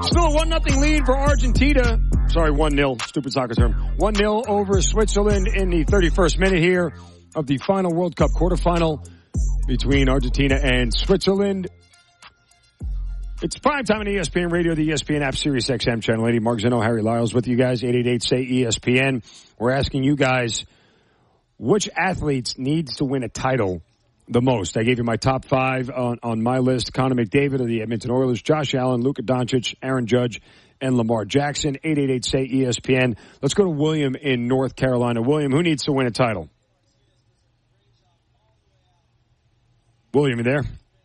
Still a 1-0 lead for Argentina. Sorry, 1-0. Stupid soccer term. 1-0 over Switzerland in the 31st minute here of the final World Cup quarterfinal between Argentina and Switzerland. It's prime time on ESPN Radio, the ESPN app, Sirius XM channel 80. Mark Zeno, Harry Lyles with you guys. 888-SAY-ESPN. We're asking you guys, which athletes needs to win a title the most? I gave you my top 5 on my list. Connor McDavid of the Edmonton Oilers, Josh Allen, Luka Doncic, Aaron Judge, and Lamar Jackson. 888-SAY-ESPN. Let's go to William in North Carolina. William, who needs to win a title? William, you there?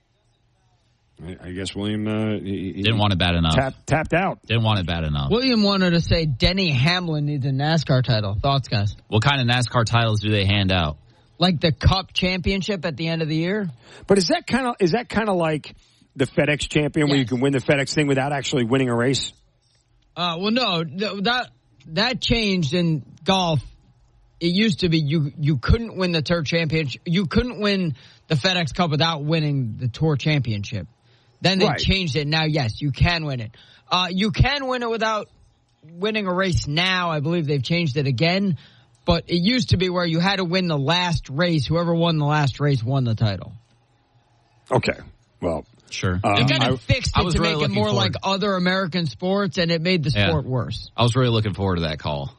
I guess William he didn't want it bad enough. Tapped out. Didn't want it bad enough. William wanted to say Denny Hamlin needs a NASCAR title. Thoughts, guys? What kind of NASCAR titles do they hand out? Like the Cup Championship at the end of the year? But is that kind of like the FedEx Champion, where you can win the FedEx thing without actually winning a race? Well, no, that changed in golf. It used to be you couldn't win the Tour Championship. You couldn't win the FedEx Cup without winning the Tour Championship. Then they changed it. Now, yes, you can win it. You can win it without winning a race now. I believe they've changed it again. But it used to be where you had to win the last race. Whoever won the last race won the title. Okay. Well, sure. They kind of fixed it to make it more like other American sports, and it made the sport worse. I was really looking forward to that call.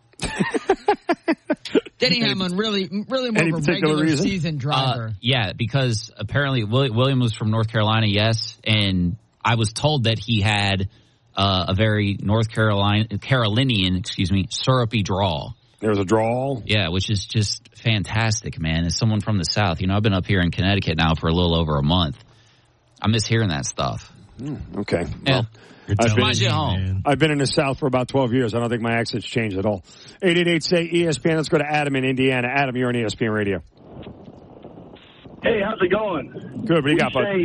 Denny Hamlin really more of a regular season driver. Yeah, because apparently William was from North Carolina, yes, and I was told that he had a very Carolinian, syrupy drawl. There's a drawl? Yeah, which is just fantastic, man. As someone from the South, I've been up here in Connecticut now for a little over a month. I miss hearing that stuff. Okay. Yeah. Well, I've been in the South for about 12 years. I don't think my accent's changed at all. 888-SAY-ESPN. Let's go to Adam in Indiana. Adam, you're on ESPN Radio. Hey, how's it going? Good. What do you got, bud?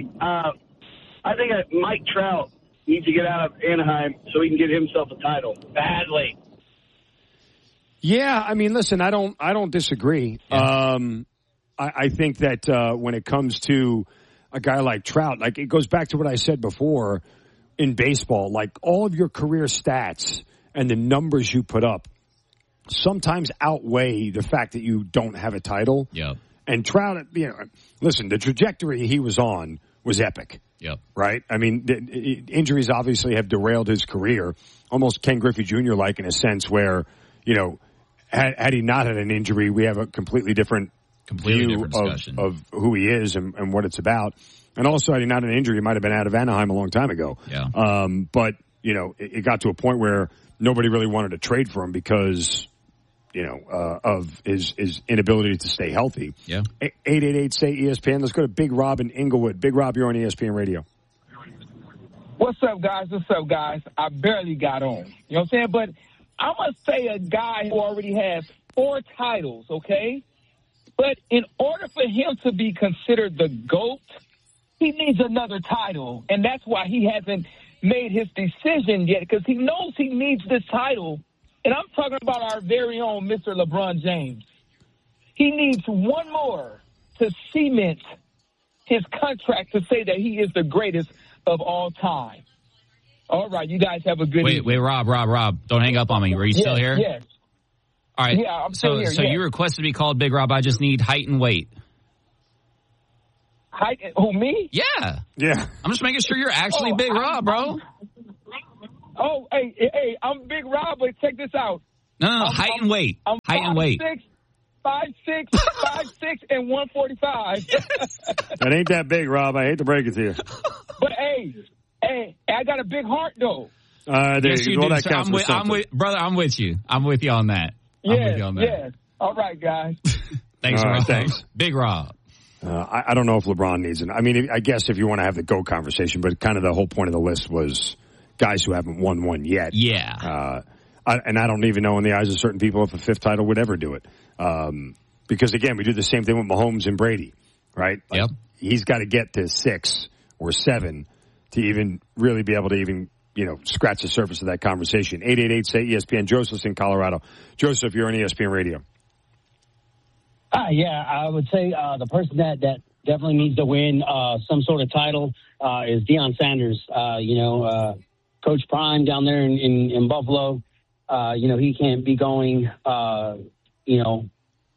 I think Mike Trout needs to get out of Anaheim so he can get himself a title badly. Yeah, I mean, listen, I don't disagree. Yeah. I think that when it comes to a guy like Trout, like it goes back to what I said before. In baseball, like all of your career stats and the numbers you put up sometimes outweigh the fact that you don't have a title. Yep. And Trout, listen, the trajectory he was on was epic. Yep. Right? I mean, injuries obviously have derailed his career, almost Ken Griffey Jr. like in a sense where, had he not had an injury, we have a completely different view of who he is and what it's about. And also, had he not an injury, he might have been out of Anaheim a long time ago. Yeah. But, it got to a point where nobody really wanted to trade for him because, of his inability to stay healthy. Yeah. 888-SAY-ESPN. Let's go to Big Rob in Inglewood. Big Rob, you're on ESPN Radio. What's up, guys? I barely got on. You know what I'm saying? But I must say a guy who already has 4 titles, okay? But in order for him to be considered the GOAT, he needs another title, and that's why he hasn't made his decision yet, because he knows he needs this title. And I'm talking about our very own Mr. LeBron James. He needs one more to cement his contract to say that he is the greatest of all time. All right, you guys have a good evening. Wait, Rob, don't hang up on me. Were you still here? Yes. All right. Yeah, I'm still here. So you requested to be called Big Rob. I just need height and weight. Who, me? Yeah. Yeah. I'm just making sure you're actually Big Rob, bro. Oh, hey, I'm Big Rob, but check this out. No, height and weight. I'm height and weight. 5'6", and 145. That ain't that big, Rob. I hate to break it to you. But, hey, I got a big heart, though. Yes, you do. Brother, I'm with you. I'm with you on that. Yes. All right, guys. Thanks, Rob. Thanks. Big Rob. I don't know if LeBron needs it. I mean, I guess if you want to have the GOAT conversation, but kind of the whole point of the list was guys who haven't won one yet. Yeah. And I don't even know in the eyes of certain people if a 5th title would ever do it. Because, again, we do the same thing with Mahomes and Brady, right? Yep. He's got to get to 6 or 7 to even really be able to even, scratch the surface of that conversation. 888-SAY-ESPN. Joseph's in Colorado. Joseph, you're on ESPN Radio. Yeah, I would say the person that definitely needs to win some sort of title is Deion Sanders. Coach Prime down there in Buffalo. He can't be going, 3-9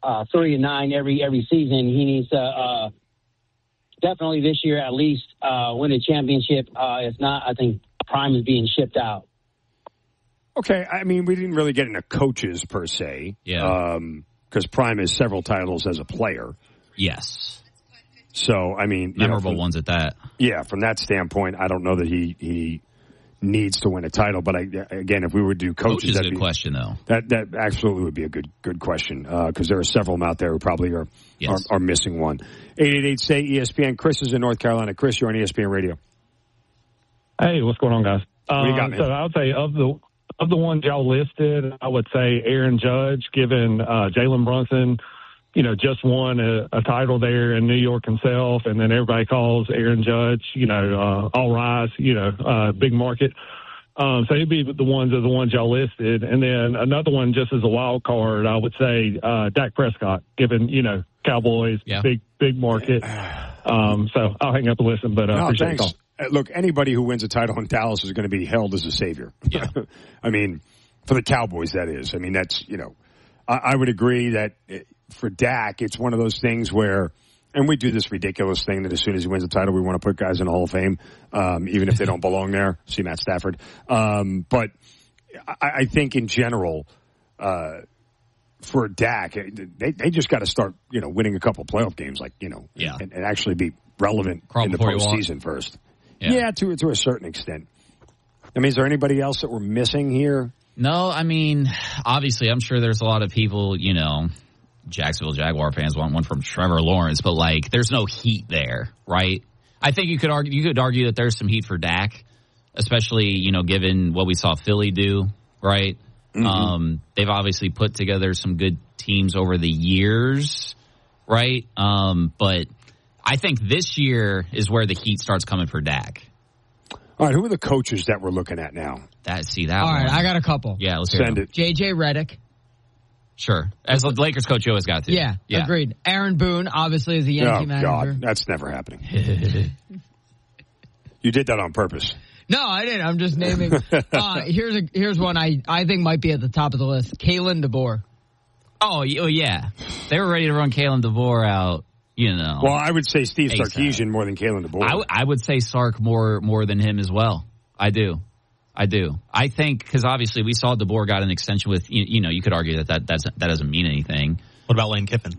every season. He needs to definitely this year at least win a championship. If not, I think Prime is being shipped out. Okay, I mean, we didn't really get into coaches per se. Yeah. Because Prime has several titles as a player. Yes. So, I mean... Memorable ones at that. Yeah, from that standpoint, I don't know that he needs to win a title. But, again, if we were to do coaches... Coach is a good question, though. That absolutely would be a good question. Because there are several of them out there who probably are missing one. 888-SAY-ESPN. Chris is in North Carolina. Chris, you're on ESPN Radio. Hey, what's going on, guys? What do you got, man? So I would say of the ones y'all listed, I would say Aaron Judge, given Jalen Brunson, just won a title there in New York himself, and then everybody calls Aaron Judge, all rise, big market. So he'd be the ones y'all listed. And then another one, just as a wild card, I would say Dak Prescott, given, Cowboys, big market. So I'll hang up and listen, but appreciate the call. Look, anybody who wins a title in Dallas is going to be held as a savior. Yeah. I mean, for the Cowboys, that is. I mean, that's, I would agree that for Dak, it's one of those things where, and we do this ridiculous thing that as soon as he wins a title, we want to put guys in the Hall of Fame, even if they don't belong there. See Matt Stafford. But I think in general, for Dak, they just got to start, winning a couple playoff games, and actually be relevant in the postseason first. Yeah, to a certain extent. I mean, is there anybody else that we're missing here? No, I mean, obviously, I'm sure there's a lot of people, Jacksonville Jaguar fans want one from Trevor Lawrence, but there's no heat there, right? I think you could argue that there's some heat for Dak, especially, given what we saw Philly do, right? Mm-hmm. They've obviously put together some good teams over the years, right? But I think this year is where the heat starts coming for Dak. All right, who are the coaches that we're looking at now? All right, I got a couple. Yeah, let's hear Send it. J.J. Redick. Sure. As the Lakers coach, you always got to. Yeah, agreed. Aaron Boone, obviously, is a Yankee manager. Oh, God, that's never happening. You did that on purpose. No, I didn't. I'm just naming. Here's one I think might be at the top of the list. Kalen DeBoer. Oh, yeah. They were ready to run Kalen DeBoer out. Well, I would say Steve Sarkisian more than Kalen DeBoer. I would say Sark more than him as well. I do. I think because obviously we saw DeBoer got an extension with you could argue that doesn't mean anything. What about Lane Kiffin?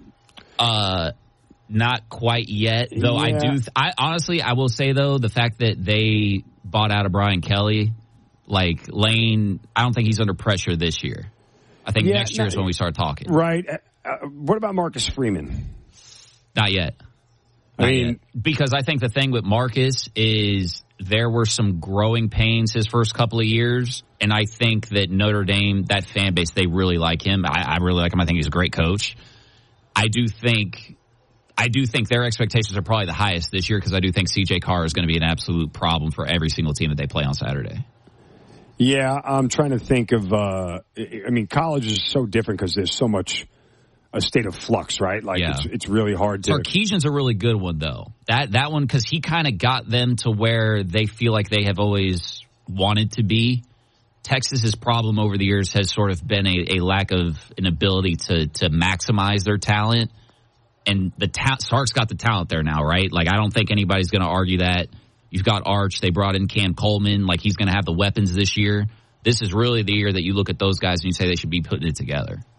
Not quite yet, though. Yeah. I honestly will say though the fact that they bought out of Brian Kelly, Lane, I don't think he's under pressure this year. I think next year is when we start talking. Right. What about Marcus Freeman? Not yet. Not yet. Because I think the thing with Marcus is there were some growing pains his first couple of years, and I think that Notre Dame, that fan base, they really like him. I really like him. I think he's a great coach. I do think their expectations are probably the highest this year because I do think C.J. Carr is going to be an absolute problem for every single team that they play on Saturday. Yeah, I'm trying to think of college is so different because there's so much a state of flux, right? It's really hard to... Sarkisian's a really good one, though. That one, because he kind of got them to where they feel like they have always wanted to be. Texas's problem over the years has sort of been a lack of an ability to maximize their talent. And Sark's got the talent there now, right? I don't think anybody's going to argue that. You've got Arch. They brought in Cam Coleman. He's going to have the weapons this year. This is really the year that you look at those guys and you say they should be putting it together.